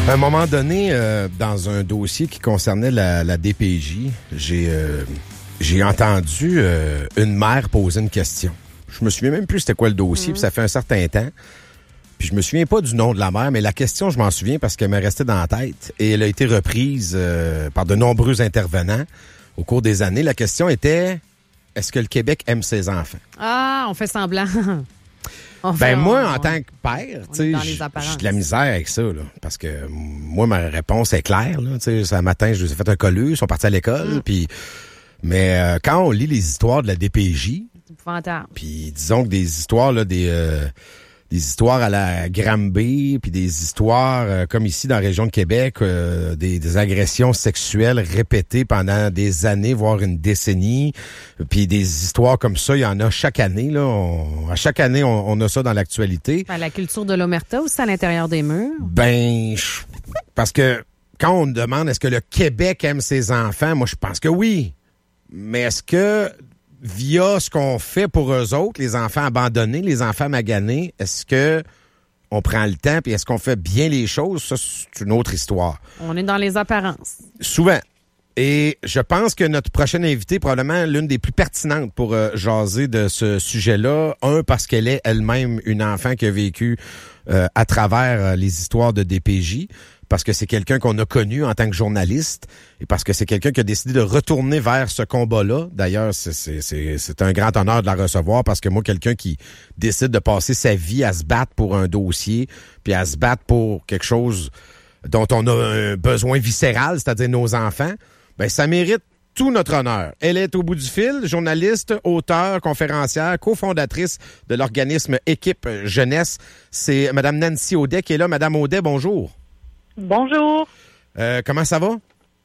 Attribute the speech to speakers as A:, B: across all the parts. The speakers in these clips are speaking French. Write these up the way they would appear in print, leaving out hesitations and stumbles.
A: À un moment donné, dans un dossier qui concernait la DPJ, j'ai entendu une mère poser une question. Je me souviens même plus c'était quoi le dossier, puis ça fait un certain temps. Puis je me souviens pas du nom de la mère, mais la question, je m'en souviens parce qu'elle m'est restée dans la tête et elle a été reprise par de nombreux intervenants au cours des années. La question était, est-ce que le Québec aime ses enfants?
B: Ah, on fait semblant.
A: Moi, en tant que père, j'ai de la misère avec ça, là, parce que moi, ma réponse est claire. Là, ce matin, je les ai fait un colleux, ils sont partis à l'école, mais quand on lit les histoires de la DPJ, puis disons que des histoires là, des histoires à la Granby, puis des histoires comme ici dans la région de Québec, des agressions sexuelles répétées pendant des années, voire une décennie, puis des histoires comme ça, il y en a chaque année. Là, à chaque année, on a ça dans l'actualité.
B: La culture de l'omerta aussi à l'intérieur des murs?
A: Parce que quand on demande est-ce que le Québec aime ses enfants, moi je pense que oui. Mais est-ce que via ce qu'on fait pour eux autres, les enfants abandonnés, les enfants maganés, est-ce que on prend le temps puis est-ce qu'on fait bien les choses? Ça, c'est une autre histoire.
B: On est dans les apparences.
A: Souvent. Et je pense que notre prochaine invitée, probablement l'une des plus pertinentes pour jaser de ce sujet-là. Parce qu'elle est elle-même une enfant qui a vécu à travers les histoires de DPJ. Parce que c'est quelqu'un qu'on a connu en tant que journaliste et parce que c'est quelqu'un qui a décidé de retourner vers ce combat-là. D'ailleurs, c'est un grand honneur de la recevoir parce que moi, quelqu'un qui décide de passer sa vie à se battre pour un dossier puis à se battre pour quelque chose dont on a un besoin viscéral, c'est-à-dire nos enfants, ben ça mérite tout notre honneur. Elle est au bout du fil, journaliste, auteure, conférencière, cofondatrice de l'organisme Équipe Jeunesse. C'est Mme Nancy Audet qui est là. Mme Audet, bonjour.
C: Bonjour.
A: Comment ça va?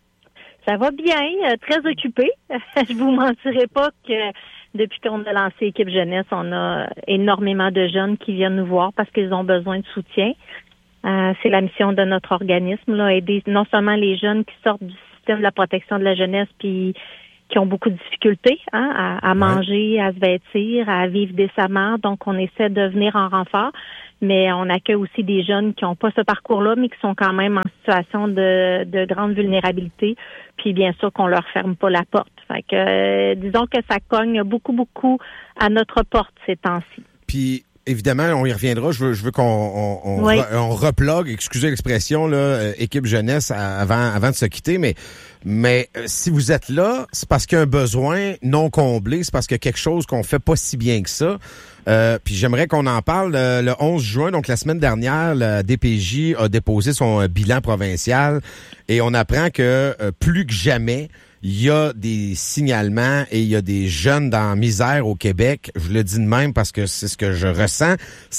C: Ça va bien, très occupée. Je vous mentirai pas que depuis qu'on a lancé Équipe Jeunesse, on a énormément de jeunes qui viennent nous voir parce qu'ils ont besoin de soutien. C'est la mission de notre organisme, là, aider non seulement les jeunes qui sortent du système de la protection de la jeunesse puis qui ont beaucoup de difficultés à manger, à se vêtir, à vivre décemment. Donc, on essaie de venir en renfort. Mais on accueille aussi des jeunes qui n'ont pas ce parcours-là, mais qui sont quand même en situation de grande vulnérabilité. Puis bien sûr qu'on leur ferme pas la porte. Fait que disons que ça cogne beaucoup, beaucoup à notre porte ces temps-ci.
A: Puis évidemment, on y reviendra. Je veux qu'on on replogue, excusez l'expression, là, Équipe Jeunesse avant de se quitter, mais si vous êtes là, c'est parce qu'il y a un besoin non comblé, c'est parce qu'il y a quelque chose qu'on fait pas si bien que ça. Puis j'aimerais qu'on en parle le 11 juin, donc la semaine dernière, la DPJ a déposé son bilan provincial et on apprend que plus que jamais, il y a des signalements et il y a des jeunes dans la misère au Québec. Je le dis de même parce que c'est ce que je ressens.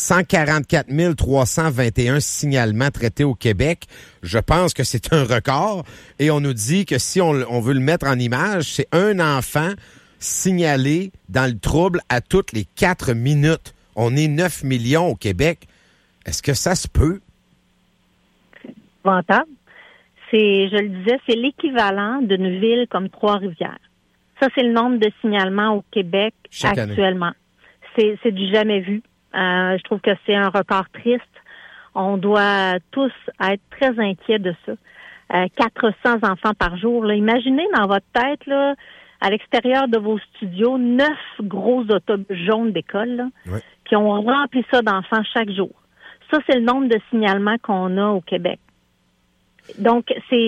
A: 144 321 signalements traités au Québec. Je pense que c'est un record. Et on nous dit que si on veut le mettre en image, c'est un enfant signalé dans le trouble à toutes les 4 minutes. On est 9 millions au Québec. Est-ce que ça se peut?
C: Épouvantable. Je le disais, c'est l'équivalent d'une ville comme Trois-Rivières. Ça, c'est le nombre de signalements au Québec chaque actuellement. Année. C'est du jamais vu. Je trouve que c'est un record triste. On doit tous être très inquiets de ça. 400 enfants par jour. Là. Imaginez dans votre tête, là, à l'extérieur de vos studios, 9 gros autobus jaunes d'école, là, puis on remplit ça d'enfants chaque jour. Ça, c'est le nombre de signalements qu'on a au Québec. Donc,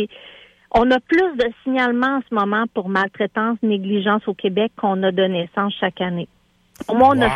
C: on a plus de signalements en ce moment pour maltraitance, négligence au Québec qu'on a de naissance chaque année. Pour moi, on a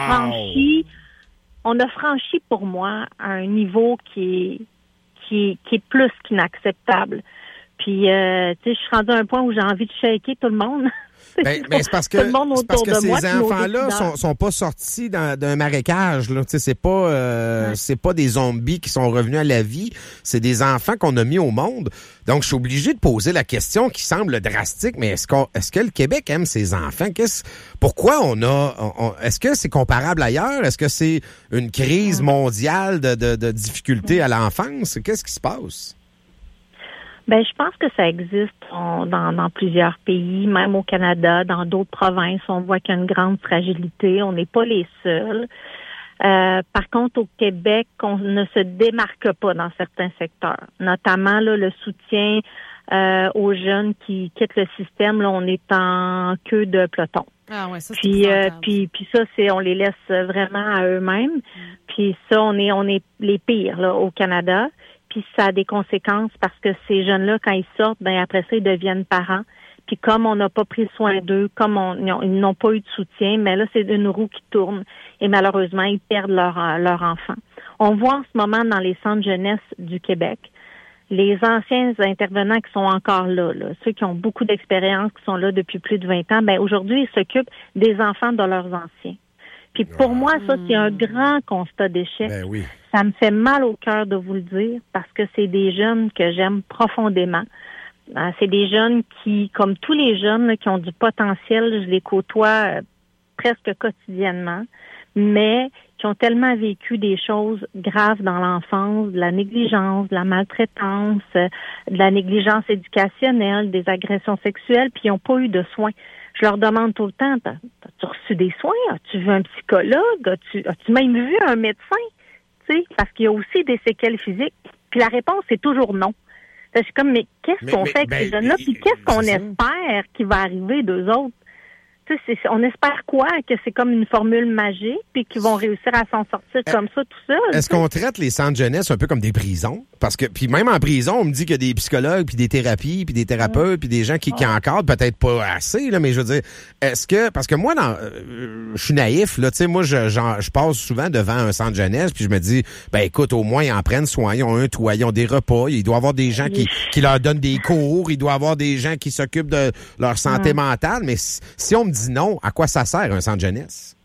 C: franchi pour moi un niveau qui est plus qu'inacceptable. Puis, tu sais, je suis rendue à un point où j'ai envie de shaker tout le monde.
A: Mais c'est parce que ces enfants-là sont pas sortis d'un marécage, là. Tu sais, c'est pas des zombies qui sont revenus à la vie. C'est des enfants qu'on a mis au monde. Donc, je suis obligé de poser la question qui semble drastique, mais est-ce que le Québec aime ses enfants? Pourquoi est-ce que c'est comparable ailleurs? Est-ce que c'est une crise mondiale de difficultés à l'enfance? Qu'est-ce qui se passe?
C: Ben, je pense que ça existe dans plusieurs pays, même au Canada, dans d'autres provinces. On voit qu'il y a une grande fragilité. On n'est pas les seuls. Par contre, au Québec, on ne se démarque pas dans certains secteurs, notamment là, le soutien aux jeunes qui quittent le système. Là, on est en queue de peloton.
B: Ah ouais, ça c'est
C: puis ça, on les laisse vraiment à eux-mêmes. Puis ça, on est les pires là au Canada. Puis ça a des conséquences parce que ces jeunes-là, quand ils sortent, ben après ça, ils deviennent parents. Puis comme on n'a pas pris soin d'eux, comme ils n'ont pas eu de soutien, mais là, c'est une roue qui tourne. Et malheureusement, ils perdent leur enfant. On voit en ce moment dans les centres jeunesse du Québec, les anciens intervenants qui sont encore là, ceux qui ont beaucoup d'expérience, qui sont là depuis plus de 20 ans, ben aujourd'hui, ils s'occupent des enfants de leurs anciens. Puis pour moi, ça, c'est un grand constat d'échec.
A: Ben oui.
C: Ça me fait mal au cœur de vous le dire parce que c'est des jeunes que j'aime profondément. C'est des jeunes qui, comme tous les jeunes là, qui ont du potentiel, je les côtoie presque quotidiennement, mais qui ont tellement vécu des choses graves dans l'enfance, de la négligence, de la maltraitance, de la négligence éducationnelle, des agressions sexuelles, puis ils n'ont pas eu de soins. Je leur demande tout le temps, as-tu reçu des soins? As-tu vu un psychologue? As-tu même vu un médecin? Tu sais, parce qu'il y a aussi des séquelles physiques. Puis la réponse, c'est toujours non. Je suis comme, mais qu'est-ce qu'on fait avec ces jeunes-là? Puis qu'est-ce qu'on espère qui va arriver d'eux autres? Tu sais, on espère quoi? Que c'est comme une formule magique puis qu'ils vont réussir à s'en sortir comme ça tout seul.
A: Est-ce qu'on traite les centres jeunesse un peu comme des prisons? Parce que, puis même en prison, on me dit qu'il y a des psychologues, puis des thérapies, puis des thérapeutes, puis des gens qui encadrent, peut-être pas assez, là, mais je veux dire, est-ce que, parce que moi, je suis naïf, là, tu sais, moi, je passe souvent devant un centre jeunesse, puis je me dis, ben écoute, au moins, ils en prennent soin, ils ont un toit, ils ont des repas, il doit y avoir des gens qui leur donnent des cours, il doit y avoir des gens qui s'occupent de leur santé mentale, mais si on me dit non, à quoi ça sert un centre jeunesse?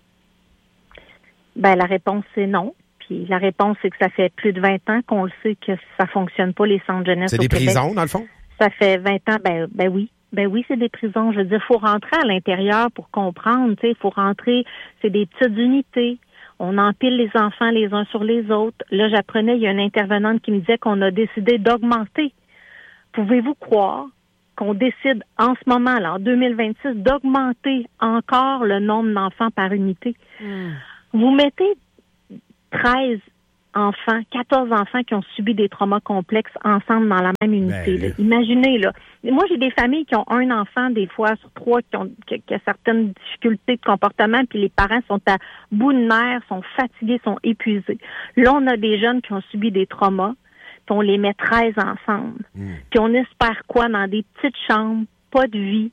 C: Ben, la réponse, c'est non. Puis la réponse, c'est que ça fait plus de 20 ans qu'on le sait que ça fonctionne pas, les centres jeunesse au Québec.
A: C'est des prisons, dans le fond?
C: Ça fait 20 ans, ben oui. Ben oui, c'est des prisons. Je veux dire, il faut rentrer à l'intérieur pour comprendre, tu sais, il faut rentrer, c'est des petites unités. On empile les enfants les uns sur les autres. Là, j'apprenais, il y a une intervenante qui me disait qu'on a décidé d'augmenter. Pouvez-vous croire qu'on décide en ce moment, là, en 2026, d'augmenter encore le nombre d'enfants par unité? Vous mettez 13 enfants, 14 enfants qui ont subi des traumas complexes ensemble dans la même unité. Là. Imaginez, là. Moi, j'ai des familles qui ont un enfant, des fois, sur 3, qui a certaines difficultés de comportement, puis les parents sont à bout de nerfs, sont fatigués, sont épuisés. Là, on a des jeunes qui ont subi des traumas, puis on les met 13 ensemble. Puis on espère quoi? Dans des petites chambres, pas de vie.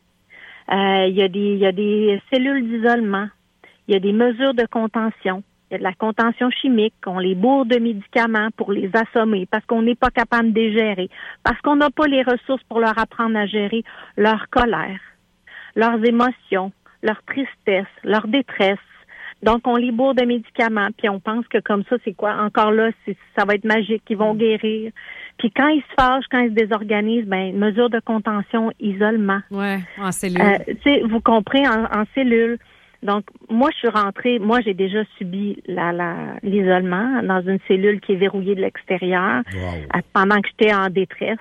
C: Il y a des cellules d'isolement. Il y a des mesures de contention. Il y a de la contention chimique. On les bourre de médicaments pour les assommer parce qu'on n'est pas capable de les gérer. Parce qu'on n'a pas les ressources pour leur apprendre à gérer leur colère, leurs émotions, leur tristesse, leur détresse. Donc, on les bourre de médicaments, puis on pense que comme ça, c'est quoi? Encore là, ça va être magique, ils vont guérir. Puis quand ils se fâchent, quand ils se désorganisent, ben mesure de contention, isolement.
B: Ouais, en cellule.
C: Vous comprenez, en cellule. Donc, moi, je suis rentrée, j'ai déjà subi l'isolement dans une cellule qui est verrouillée de l'extérieur.
A: Wow.
C: Pendant que j'étais en détresse.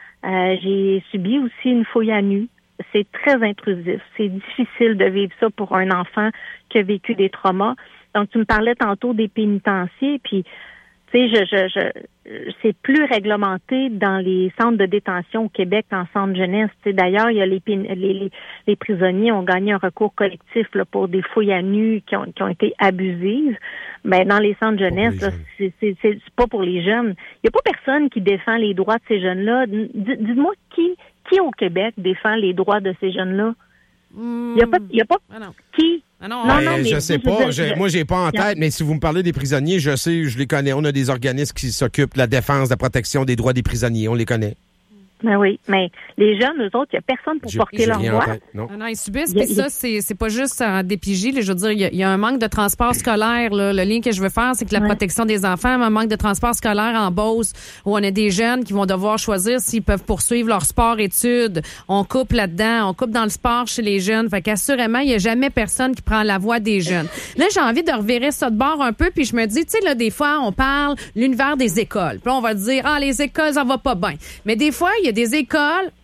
C: J'ai subi aussi une fouille à nu. C'est très intrusif. C'est difficile de vivre ça pour un enfant qui a vécu des traumas. Donc, tu me parlais tantôt des pénitenciers, puis tu sais, c'est plus réglementé dans les centres de détention au Québec qu'en centre jeunesse. Tu sais, d'ailleurs, il y a les prisonniers ont gagné un recours collectif là, pour des fouilles à nu qui ont été abusives. Mais dans les centres jeunesse, là, c'est pas pour les jeunes. Il n'y a pas personne qui défend les droits de ces jeunes-là. Dites-moi qui au Québec défend les droits de ces jeunes-là? Il y a pas qui?
B: Non,
A: je sais pas. Moi, j'ai pas en tête, mais si vous me parlez des prisonniers, je sais, je les connais. On a des organismes qui s'occupent de la défense, de la protection des droits des prisonniers. On les connaît.
C: Ben oui, mais les jeunes, eux autres, il n'y a personne pour porter leurs droits.
B: Non, ils subissent, puis ça, c'est pas juste en DPJ. Je veux dire, il y a un manque de transport scolaire. Là. Le lien que je veux faire, c'est que la protection des enfants, un manque de transport scolaire en Beauce, où on a des jeunes qui vont devoir choisir s'ils peuvent poursuivre leur sport-études. On coupe là-dedans, on coupe dans le sport chez les jeunes. Fait qu'assurément, il n'y a jamais personne qui prend la voix des jeunes. Là, j'ai envie de revirer ça de bord un peu, puis je me dis, tu sais, là, des fois, on parle l'univers des écoles. Puis là, on va dire, les écoles, ça va pas bien. Mais des fois, il y a des écoles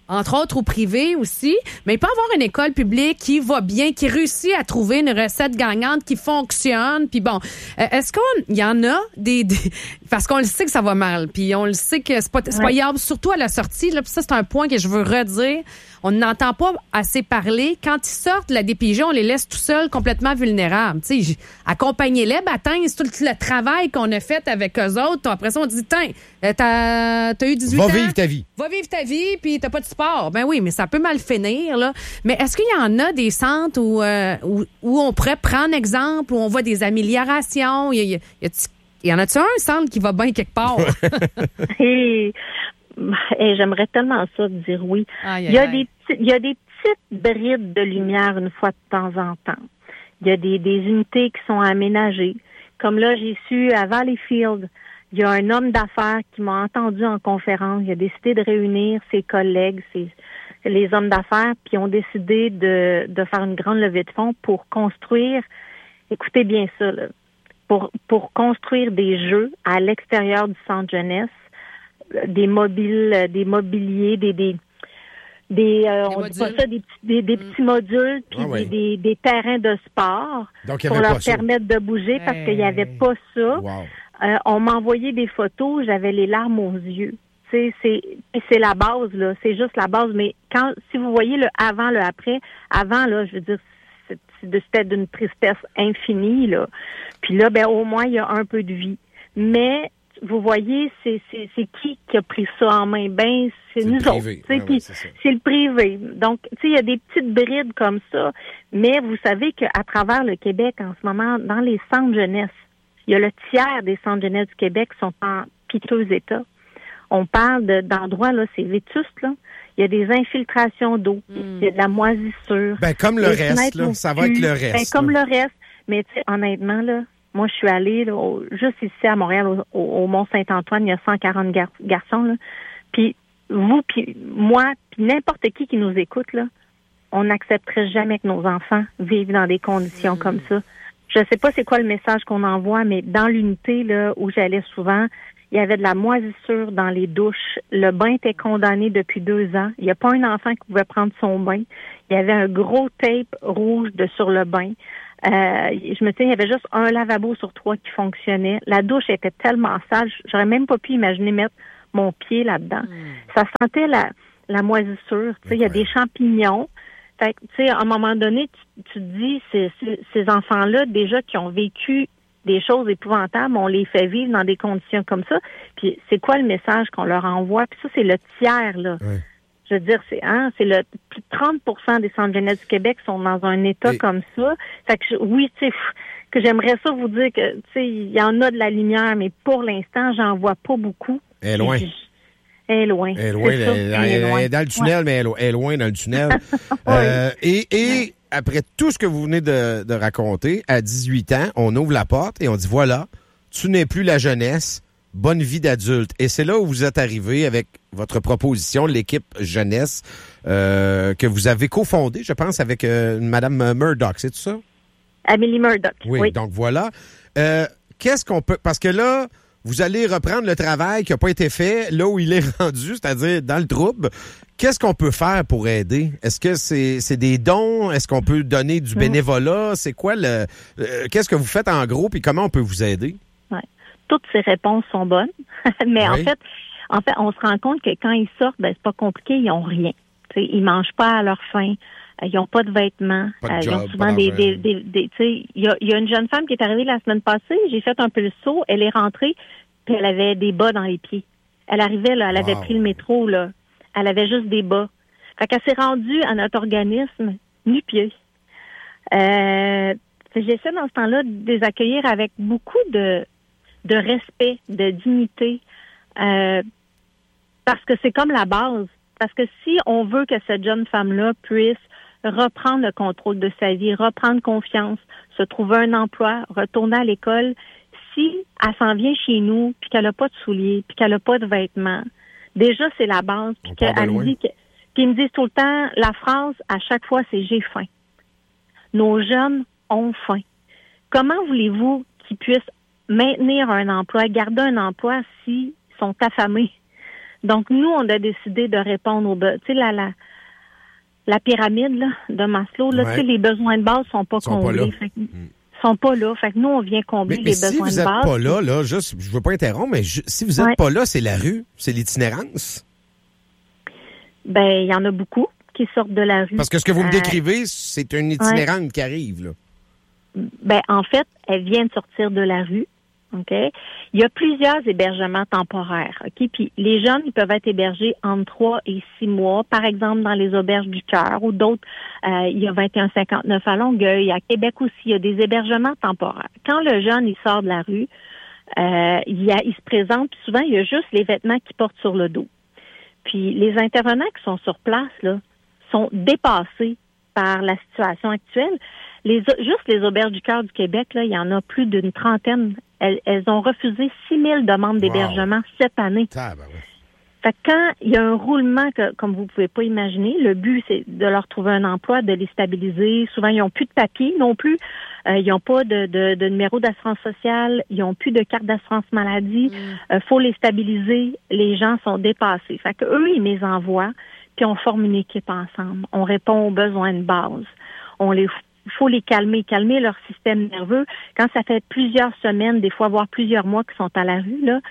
B: entre autres au privé aussi, mais il peut y avoir une école publique qui va bien, qui réussit à trouver une recette gagnante qui fonctionne. Puis bon, est-ce qu'il y en a des parce qu'on le sait que ça va mal, puis on le sait que c'est pas payable, surtout à la sortie. Là, puis ça, c'est un point que je veux redire. On n'entend pas assez parler. Quand ils sortent de la DPJ, on les laisse tout seuls, complètement vulnérables. Tu sais, accompagnez-les, c'est tout le travail qu'on a fait avec eux autres. Après ça, on dit, t'as eu 18 ans.
A: Va vivre ta vie.
B: Va vivre ta vie, puis t'as pas de sport. Ben oui, mais ça peut mal finir, là. Mais est-ce qu'il y en a des centres où on pourrait prendre exemple, où on voit des améliorations? Il y en a-tu un centre qui va bien quelque part?
C: Et j'aimerais tellement ça de dire oui. Il y a des petites brides de lumière une fois de temps en temps. Il y a des unités qui sont aménagées. Comme là, j'ai su à Valleyfield, il y a un homme d'affaires qui m'a entendu en conférence. Il a décidé de réunir ses collègues, les hommes d'affaires, puis ont décidé de faire une grande levée de fonds pour construire, écoutez bien ça, là, pour construire des jeux à l'extérieur du centre jeunesse, des mobiliers, on dit pas ça, des petits modules, puis des terrains de sport pour leur permettre de bouger parce qu'il n'y avait pas ça.
A: Wow.
C: On m'a envoyé des photos, j'avais les larmes aux yeux. C'est la base, là. C'est juste la base. Mais si vous voyez le avant, le après, avant, là, je veux dire, c'était d'une tristesse infinie, là. Puis là, au moins, il y a un peu de vie. Mais, vous voyez, c'est qui a pris ça en main? C'est nous autres. C'est le privé. Donc, tu sais, il y a des petites brides comme ça. Mais vous savez qu'à travers le Québec, en ce moment, dans les centres jeunesse, il y a le tiers des centres jeunesse du Québec qui sont en piteux état. On parle d'endroits, là, c'est vétuste, là. Il y a des infiltrations d'eau. Il y a de la moisissure.
A: Comme le reste, là. Ça va être le reste.
C: Comme le reste. Mais, tu sais, honnêtement, là, moi, je suis allée, là, juste ici à Montréal, au Mont-Saint-Antoine, il y a 140 garçons, là. Puis, vous, puis moi, puis n'importe qui nous écoute, là, on n'accepterait jamais que nos enfants vivent dans des conditions comme ça. Je sais pas c'est quoi le message qu'on envoie, mais dans l'unité là où j'allais souvent, il y avait de la moisissure dans les douches. Le bain était condamné depuis 2 ans. Il n'y a pas un enfant qui pouvait prendre son bain. Il y avait un gros tape rouge sur le bain. Je me souviens, il y avait juste un lavabo sur 3 qui fonctionnait. La douche était tellement sale, j'aurais même pas pu imaginer mettre mon pied là-dedans. Ça sentait la moisissure. Tu sais, il y a des champignons. Fait que, tu sais, à un moment donné, tu te dis, ces enfants-là, déjà, qui ont vécu des choses épouvantables, on les fait vivre dans des conditions comme ça. Puis, c'est quoi le message qu'on leur envoie? Puis ça, c'est le tiers, là. Oui. Je veux dire, c'est le plus de 30% des centres jeunesse du Québec sont dans un état comme ça. Fait que, oui, tu sais, que j'aimerais ça vous dire que, tu sais, il y en a de la lumière, mais pour l'instant, j'en vois pas beaucoup.
A: Elle est loin.
C: Elle est loin.
A: Elle est dans le tunnel, mais elle est loin dans le tunnel. Et après tout ce que vous venez de raconter, à 18 ans, on ouvre la porte et on dit, voilà, tu n'es plus la jeunesse, bonne vie d'adulte. Et c'est là où vous êtes arrivé avec votre proposition, l'équipe jeunesse, que vous avez cofondée, je pense, avec Mme Murdoch, c'est tout ça?
C: Amélie Murdoch.
A: Oui, donc voilà. Qu'est-ce qu'on peut... Parce que là... Vous allez reprendre le travail qui n'a pas été fait là où il est rendu, c'est-à-dire dans le trouble. Qu'est-ce qu'on peut faire pour aider? Est-ce que c'est des dons? Est-ce qu'on peut donner du bénévolat? C'est quoi qu'est-ce que vous faites en gros puis comment on peut vous aider?
C: Ouais. Toutes ces réponses sont bonnes. Mais en fait, on se rend compte que quand ils sortent, c'est pas compliqué, ils ont rien. T'sais, ils mangent pas à leur faim. Ils n'ont pas de vêtements.
A: Pas de job,
C: ils ont souvent il y a une jeune femme qui est arrivée la semaine passée. J'ai fait un peu le saut. Elle est rentrée, puis elle avait des bas dans les pieds. Elle arrivait, là, elle avait pris le métro, là. Elle avait juste des bas. Fait qu'elle s'est rendue à notre organisme nu-pieds. J'essaie dans ce temps-là de les accueillir avec beaucoup de respect, de dignité. Parce que c'est comme la base. Parce que si on veut que cette jeune femme-là puisse reprendre le contrôle de sa vie, reprendre confiance, se trouver un emploi, retourner à l'école, si elle s'en vient chez nous, puis qu'elle n'a pas de souliers, puis qu'elle n'a pas de vêtements, déjà, c'est la base. Puis qu'elle me dit puis ils me disent tout le temps, la phrase, à chaque fois, c'est « j'ai faim ». Nos jeunes ont faim. Comment voulez-vous qu'ils puissent maintenir un emploi, garder un emploi s'ils sont affamés? Donc, nous, on a décidé de répondre aux besoins. Tu sais, la pyramide là, de Maslow, là, tu sais, les besoins de base sont pas comblés. Sont pas là. Fait que nous, on vient combler les besoins de base.
A: Mais si vous n'êtes pas là, juste, je veux pas interrompre, mais si vous n'êtes pas là, c'est la rue, c'est l'itinérance.
C: Ben, il y en a beaucoup qui sortent de la rue.
A: Parce que ce que vous me décrivez, c'est une itinérante qui arrive, là.
C: Ben, en fait, elle vient de sortir de la rue. OK? Il y a plusieurs hébergements temporaires. OK? Puis les jeunes, ils peuvent être hébergés entre 3 et 6 mois, par exemple dans les auberges du Cœur ou d'autres. Il y a 2159 à Longueuil. À Québec aussi, il y a des hébergements temporaires. Quand le jeune, il sort de la rue, il se présente, puis souvent, il y a juste les vêtements qu'il porte sur le dos. Puis les intervenants qui sont sur place, là, sont dépassés par la situation actuelle. Juste les auberges du Cœur du Québec, là, il y en a plus d'une trentaine. Elles ont refusé 6 000 demandes d'hébergement cette année. Fait que quand il y a un roulement comme vous pouvez pas imaginer, le but, c'est de leur trouver un emploi, de les stabiliser. Souvent, ils n'ont plus de papier non plus. Ils n'ont pas de numéro d'assurance sociale. Ils n'ont plus de carte d'assurance maladie. Faut les stabiliser. Les gens sont dépassés. Fait que eux, ils les envoient, puis on forme une équipe ensemble. On répond aux besoins de base. Il faut les calmer leur système nerveux. Quand ça fait plusieurs semaines, des fois voire plusieurs mois qu'ils sont à la rue, là,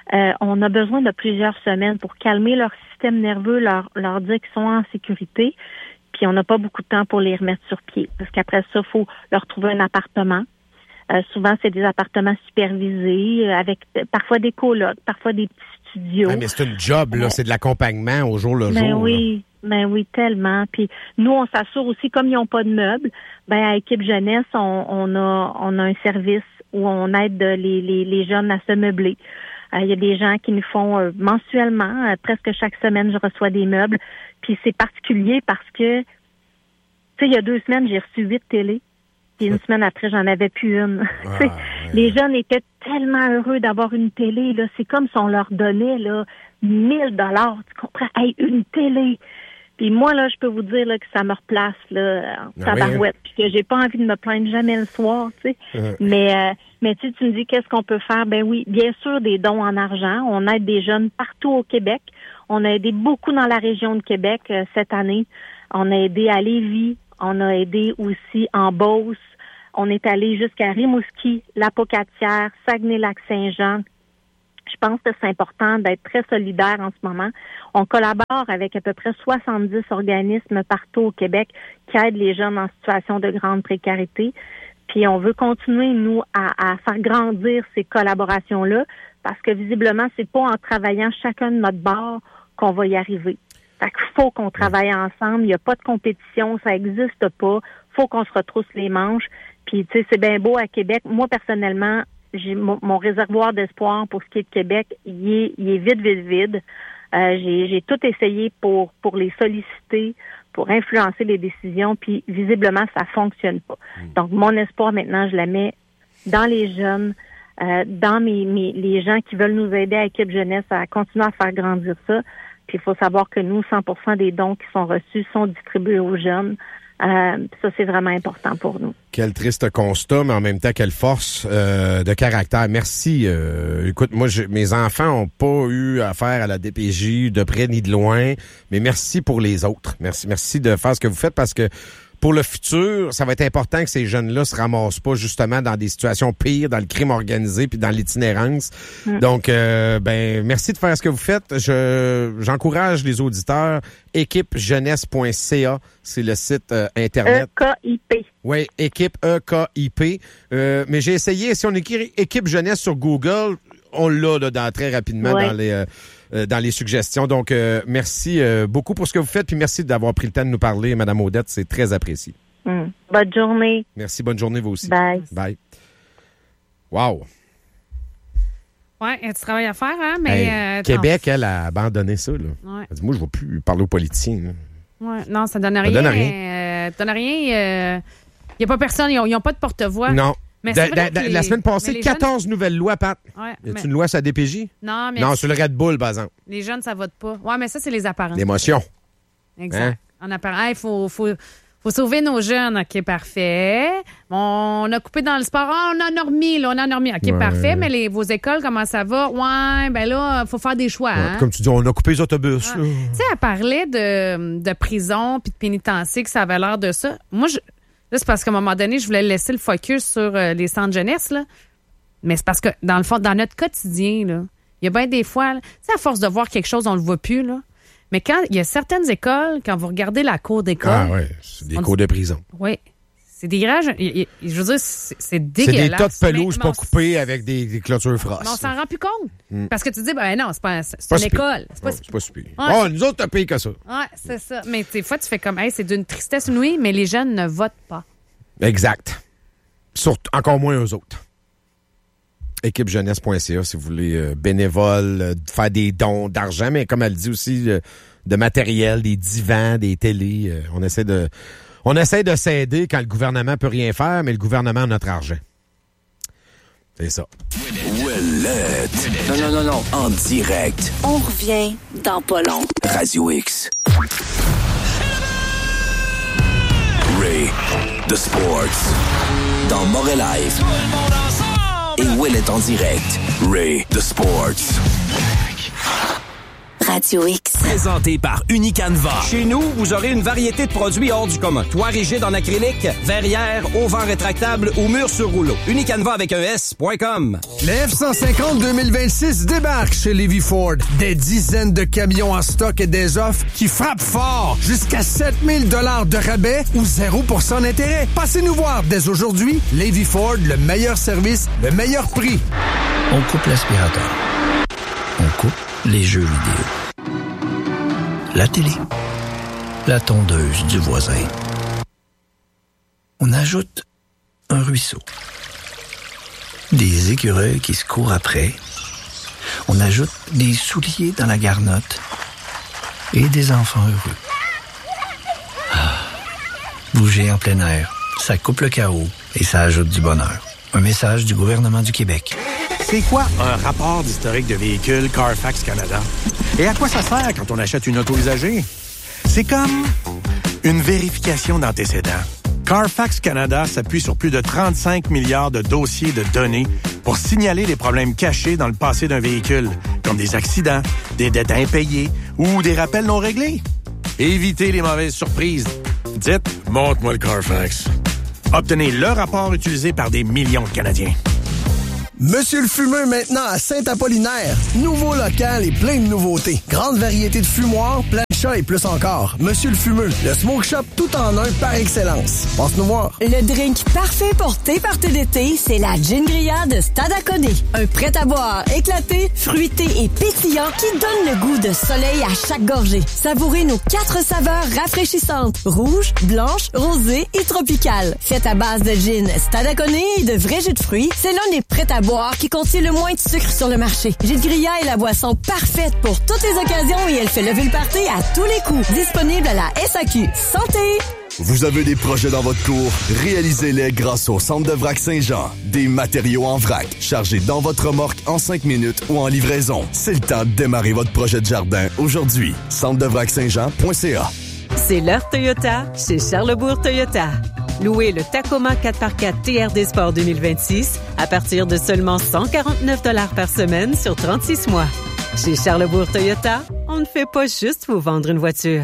C: on a besoin de plusieurs semaines pour calmer leur système nerveux, leur dire qu'ils sont en sécurité. Puis on n'a pas beaucoup de temps pour les remettre sur pied. Parce qu'après ça, il faut leur trouver un appartement. Souvent, c'est des appartements supervisés, avec parfois des colocs, parfois des petits studios.
A: Ouais, mais c'est une job, là. C'est de l'accompagnement au jour le jour.
C: Oui. Ben oui, tellement. Puis nous, on s'assure aussi, comme ils n'ont pas de meubles, ben à Équipe Jeunesse, on a un service où on aide les jeunes à se meubler. Il y a des gens qui nous font mensuellement, presque chaque semaine, je reçois des meubles. Puis c'est particulier parce que, tu sais, il y a 2 semaines, j'ai reçu 8 télés. Puis une semaine après, j'en avais plus une. Les jeunes étaient tellement heureux d'avoir une télé, là. C'est comme si on leur donnait, là, 1 000 $. Tu comprends? Hey, une télé. Puis moi, là, je peux vous dire là, que ça me replace là, en tabarouette. Puis que j'ai pas envie de me plaindre jamais le soir, tu sais. Mais tu me dis qu'est-ce qu'on peut faire? Ben oui, bien sûr, des dons en argent. On aide des jeunes partout au Québec. On a aidé beaucoup dans la région de Québec cette année. On a aidé à Lévis. On a aidé aussi en Beauce. On est allé jusqu'à Rimouski, Lapocatière, Saguenay-Lac-Saint-Jean. Je pense que c'est important d'être très solidaire en ce moment. On collabore avec à peu près 70 organismes partout au Québec qui aident les jeunes en situation de grande précarité. Puis on veut continuer, nous, à faire grandir ces collaborations-là parce que visiblement, c'est pas en travaillant chacun de notre bord qu'on va y arriver. Fait qu'il faut qu'on travaille ensemble. Il n'y a pas de compétition, ça n'existe pas. Faut qu'on se retrousse les manches. Puis, tu sais, c'est bien beau à Québec. Moi, personnellement, j'ai mon réservoir d'espoir pour ce qui est de Québec, il est vide. J'ai tout essayé pour les solliciter, pour influencer les décisions, puis visiblement, ça fonctionne pas. Donc, mon espoir maintenant, je la mets dans les jeunes, dans les gens qui veulent nous aider à Équipe Jeunesse à continuer à faire grandir ça. Puis, il faut savoir que nous, 100% des dons qui sont reçus sont distribués aux jeunes. Ça, c'est vraiment important pour nous.
A: Quel triste constat, mais en même temps, quelle force de caractère. Merci. Écoute, moi, mes enfants ont pas eu affaire à la DPJ de près ni de loin, mais merci pour les autres. Merci de faire ce que vous faites parce que pour le futur, ça va être important que ces jeunes-là se ramassent pas justement dans des situations pires, dans le crime organisé puis dans l'itinérance. Donc, merci de faire ce que vous faites. J'encourage les auditeurs. équipejeunesse.ca, c'est le site Internet.
C: EKIP.
A: Oui, équipe EKIP. Mais j'ai essayé, si on écrit équipe jeunesse sur Google, on l'a là, très rapidement dans les suggestions. Donc, merci beaucoup pour ce que vous faites, puis merci d'avoir pris le temps de nous parler, Mme Audette. C'est très apprécié.
C: Bonne journée.
A: Merci, bonne journée vous aussi.
C: Bye.
A: Bye. Wow.
B: Oui, il y a du travail à faire, hein, mais...
A: Québec, elle a abandonné ça, là.
B: Ouais.
A: Elle dit, moi, je ne vais plus parler aux politiciens.
B: Ouais, non, ça donne rien. Ça donne rien. Il n'y a pas personne, ils n'ont pas de porte-voix.
A: Non.
B: Mais
A: la semaine passée, 14 nouvelles lois, Pat.
B: Ouais,
A: y a-t-il une loi sur la DPJ?
B: Non, mais...
A: Non, sur le Red Bull, par exemple.
B: Les jeunes, ça vote pas. Ouais, mais ça, c'est les apparents.
A: L'émotion.
B: Exact. Hein? En apparent, il faut Faut sauver nos jeunes. OK, parfait. On a coupé dans le sport. On en a remis. OK, parfait. Mais vos écoles, comment ça va? Ouais, ben là, faut faire des choix. Hein?
A: Comme tu dis, on a coupé les autobus.
B: Tu sais, elle parlait de prison puis de pénitencier, que ça avait l'air de ça. Moi, là, c'est parce qu'à un moment donné, je voulais laisser le focus sur les centres jeunesse, là. Mais c'est parce que, dans le fond, dans notre quotidien, là, il y a bien des fois, tu sais, à force de voir quelque chose, on le voit plus, là. Mais quand il y a certaines écoles, quand vous regardez la cour d'école...
A: Ah oui, c'est des cours de prison.
B: Oui. C'est des garages... Je veux dire, c'est dégueulasse.
A: C'est des tas de pelouse pas coupées avec des clôtures frost.
B: Mais on s'en rend plus compte. Parce que tu dis, ben non, c'est une école. C'est
A: pas si pire. Oh, nous autres, t'as payé que ça.
B: Oui, c'est ça. Mais des fois, tu fais comme, hey, c'est d'une tristesse inouïe, mais les jeunes ne votent pas.
A: Exact. Encore moins eux autres. équipejeunesse.ca si vous voulez bénévole, faire des dons d'argent, mais comme elle dit aussi, de matériel, des divans, des télés. On essaie de s'aider quand le gouvernement peut rien faire, mais le gouvernement a notre argent. C'est ça.
D: Ouellette. Non. En direct.
E: On revient dans pas long.
D: Radio X. Ray, The Sports. Dans Montréal Live. Et Ouellette en direct. Ray, The Sports.
E: Radio X.
F: Présenté par Unicanva. Chez nous, vous aurez une variété de produits hors du commun. Toit rigide en acrylique, verrière, auvent rétractable ou mur sur rouleau. Unicanva avec un S.com.
G: Le F-150 2026 débarque chez Levy Ford. Des dizaines de camions en stock et des offres qui frappent fort. Jusqu'à 7000 $ de rabais ou 0% d'intérêt. Passez nous voir dès aujourd'hui. Levy Ford, le meilleur service, le meilleur prix.
H: On coupe l'aspirateur. On coupe les jeux vidéo. La télé. La tondeuse du voisin. On ajoute un ruisseau. Des écureuils qui se courent après. On ajoute des souliers dans la garnotte. Et des enfants heureux. Ah, bouger en plein air, ça coupe le chaos et ça ajoute du bonheur. Un message du gouvernement du Québec.
I: C'est quoi un rapport d'historique de véhicule Carfax Canada? Et à quoi ça sert quand on achète une auto usagée? C'est comme une vérification d'antécédents. Carfax Canada s'appuie sur plus de 35 milliards de dossiers de données pour signaler les problèmes cachés dans le passé d'un véhicule, comme des accidents, des dettes impayées ou des rappels non réglés. Évitez les mauvaises surprises. Dites « Montre-moi le Carfax ». Obtenez le rapport utilisé par des millions de Canadiens.
G: Monsieur le Fumeux maintenant à Saint-Apollinaire. Nouveau local et plein de nouveautés. Grande variété de fumoirs, plein de chats et plus encore. Monsieur le Fumeux, le smoke shop tout en un par excellence. Passe-nous voir.
E: Le drink parfait pour tes parties d'été, c'est la Gin Grilla de Stadacone. Un prêt-à-boire éclaté, fruité et pétillant qui donne le goût de soleil à chaque gorgée. Savourez nos 4 saveurs rafraîchissantes. Rouge, blanche, rosée et tropicale. Faite à base de gin Stadacone et de vrais jus de fruits, c'est l'un des prêt-à-boire qui contient le moins de sucre sur le marché. Gin Grilla est la boisson parfaite pour toutes les occasions et elle fait lever le party à tous les coups. Disponible à la SAQ. Santé!
J: Vous avez des projets dans votre cour? Réalisez-les grâce au Centre de Vrac Saint-Jean. Des matériaux en vrac, chargés dans votre remorque en 5 minutes ou en livraison. C'est le temps de démarrer votre projet de jardin aujourd'hui. centredevrac-saint-jean.ca.
K: C'est l'heure Toyota chez Charlesbourg Toyota. Louez le Tacoma 4x4 TRD Sport 2026 à partir de seulement 149 $ par semaine sur 36 mois. Chez Charlesbourg Toyota, on ne fait pas juste vous vendre une voiture.